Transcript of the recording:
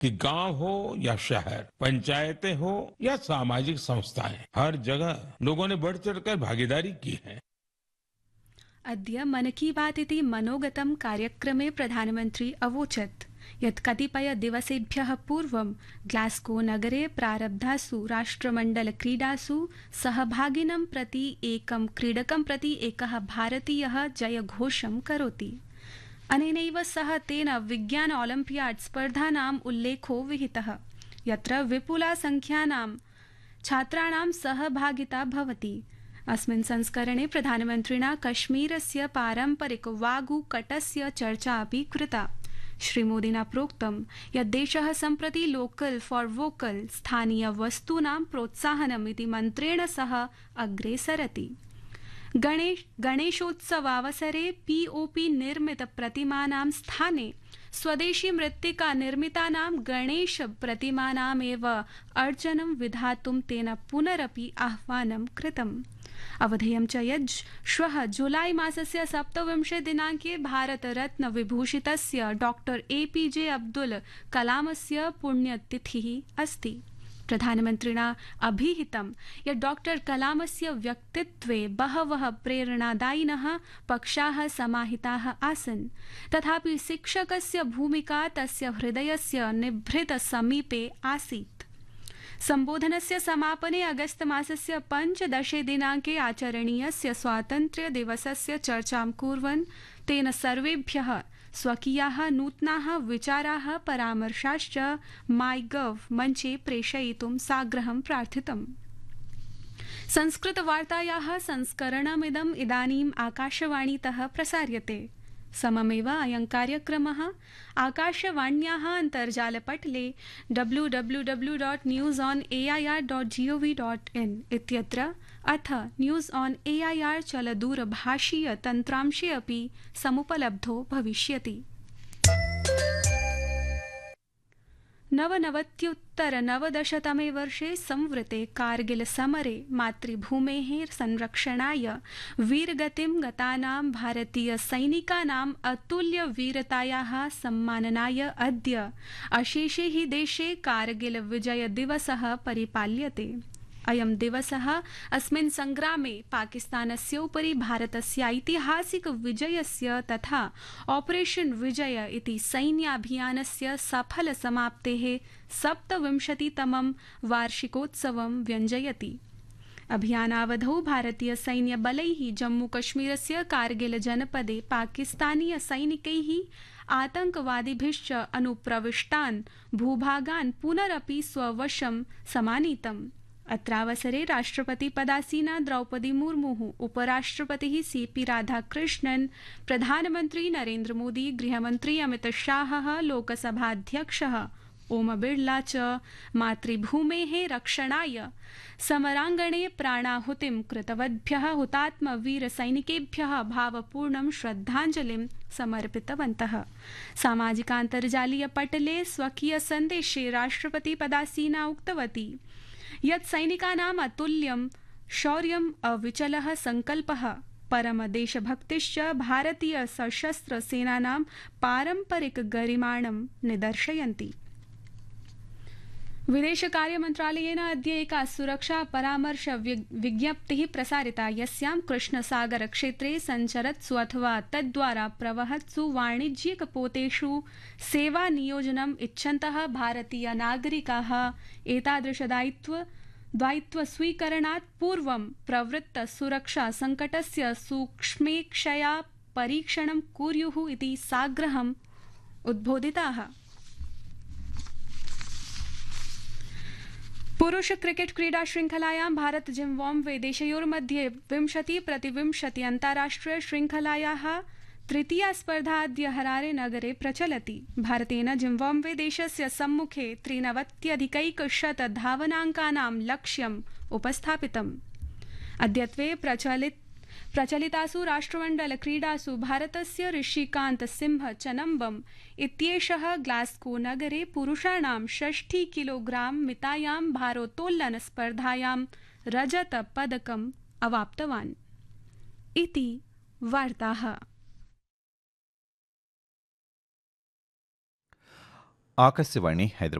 कि गांव हो या शहर, पंचायतें हो या सामाजिक संस्थाएं, हर जगह लोगों ने बढ़ चढ़कर भागीदारी की है। अद्य मन की बात इति मनोगतं कार्यक्रमे प्रधानमन्त्री अवोचत् यत् कतिपयदिवसेभ्यः पूर्वं ग्लास्गो नगरे प्रारब्धासु राष्ट्रमण्डलक्रीडासु सहभागिनं प्रति एकं क्रीडकं प्रति एकः भारतीयः जयघोषं करोति। अनेनैव सह तेन विज्ञान ओलम्पियाड् स्पर्धानाम् उल्लेखो विहितः यत्र विपुला संख्यानां छात्राणां सहभागिता भवति। अस्मिन् संस्करणे प्रधानमन्त्रिणा कश्मीरस्य पारम्परिक वागुकटस्य चर्चा अपि कृता। श्रीमोदिना प्रोक्तं यत् देशः सम्प्रति लोकल फॉर वोकल स्थानीय वस्तूनां प्रोत्साहनम् इति मन्त्रेण सह अग्रे सरति। गणेशोत्सवावसरे पीओपी निर्मित प्रतिमानां स्थाने स्वदेशी मृत्तिका निर्मितानां गणेश प्रतिमानामेव अर्चनं विधातुं तेन पुनरपि आह्वानं कृतम्। अवधेयं च यत् श्वः जुलाई मासस्य 27 दिनाङ्के भारतरत्न विभूषितस्य डॉक्टर एपीजे अब्दुल कलामस्य पुण्यतिथिः अस्ति। प्रधानमन्त्रिणा अभिहितं यत् डॉक्टर कलामस्य व्यक्तित्वे बहवः प्रेरणादायिनः पक्षाः समाहिताः आसन्, तथापि शिक्षकस्य भूमिका तस्य हृदयस्य निभृत समीपे आसीत्। संबोधनस्य समापने अगस्त मासस्य 15 दिनाङ्के आचरणीयस्य स्वातन्त्र्य दिवसस्य चर्चां कुर्वन् तेन सर्वेभ्यः स्वकीयाः नूतनाः विचाराः परामर्शाश्च माइगव मञ्चे प्रेषयितुं साग्रहं प्रार्थितम्। संस्कृतवार्तायाः संस्करणमिदम् इदानीम् आकाशवाणीतः प्रसार्यते। सममेव अयं कार्यक्रमः आकाशवाण्याः अन्तर्जालपटले www.newsonair.gov.in इत्यत्र अथ न्यूज़ ऑन एआईआर चलदूरभाषीय तन्त्रांशे अपि समुपलब्धो भविष्यति। 99-तमे वर्षे संवृते कारगिल समरे मातृभूमेः संरक्षणाय वीरगतिं गतानां भारतीय सैनिकानाम् अतुल्य वीरतायाः सम्माननाय अद्य अशेषे हि देशे कारगिल विजय दिवसः परिपाल्यते। अयं दिवसः अस्मिन् संग्रामे पाकिस्तानस्य उपरि भारतस्य ऐतिहासिक विजयस्य तथा ऑपरेशन विजय इति सैन्याभियानस्य सफल समाप्तेः 27तमं वार्षिकोत्सवं व्यञ्जयति। अभियानावधौ भारतीय सैन्यबलैः जम्मूकश्मीरस्य कारगिल जनपदे पाकिस्तानीय सैनिकैः आतंकवादिभिश्च अनुप्रविष्टान् भूभागान् पुनरपि स्ववशं समानीतम्। अत्रावसरे राष्ट्रपति पदासीना द्रौपदी मुर्मुः, उपराष्ट्रपतिः सीपी राधाकृष्णन्, प्रधानमन्त्री नरेन्द्र मोदी, गृहमन्त्री अमित शाहः, लोकसभाध्यक्षः ओम बिड़ला च मातृभूमेः रक्षणाय समराङ्गणे प्राणाहुतिं कृतवद्भ्यः हुतात्म वीर सैनिकेभ्यः भावपूर्णं श्रद्धाञ्जलिं समर्पितवन्तः। सामाजिकान्तर्जालीय पटले स्वकीय सन्देशे राष्ट्रपति पदासीना उक्तवती यत् सैनिकानाम् अतुल्यं शौर्यम् अविचलः संकल्पः परम देशभक्तिश्च भारतीय सशस्त्र सेनानां पारंपरिक गरिमाणं निदर्शयन्ति। विदेश कार्य मंत्रालयेन अद्य एका सुरक्षा परामर्श विज्ञप्तिः प्रसारिता यस्यां कृष्णसागर क्षेत्रे सञ्चरत्सु अथवा तद्वारा प्रवहत्सु वाणिज्यिकपोतेषु सेवा नियोजनम् इच्छन्तः भारतीय नागरिकाः एतादृश दायित्व स्वीकरणात् पूर्वं प्रवृत्त सुरक्षा संकटस्य सूक्ष्मेक्षया परीक्षणं कुर्युः इति साग्रहम् उद्बोधिताः। पुरुष क्रिकेट क्रीडा श्रृंखलायां भारत जिम्बाब्वे देशयोर्मध्ये 20-20 अन्ताराष्ट्रिय श्रृंखलायाः तृतीया स्पर्धा अद्य हरारे नगरे प्रचलति। भारतेन जिम्बाब्वे देशस्य सम्मुखे 93 धावनाङ्कानां लक्ष्यम् उपस्थापितम्। अद्यत्वे प्रचलितासु राष्ट्रमण्डल क्रीडासु भारतस्य ऋषिकान्त सिंह चनम्बम इत्येषः ग्लास्गो नगरे पुरुषाणां 60 किलोग्राम मितायां भारोत्तोलन स्पर्धायां रजत पदकम् अवाप्तवान्। इति वार्ताः। ఆకాశవాణి హైదరాబాద్